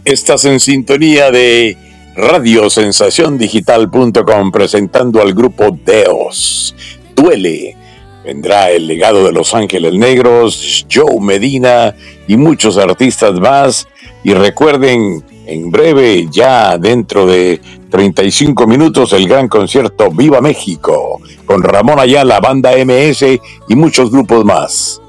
Estás en sintonía de radiosensaciondigital.com presentando al grupo Deos. Duele. Vendrá el legado de Los Ángeles Negros, Joe Medina y muchos artistas más. Y recuerden, en breve, ya dentro de 35 minutos, el gran concierto Viva México, con Ramón Ayala, Banda MS y muchos grupos más.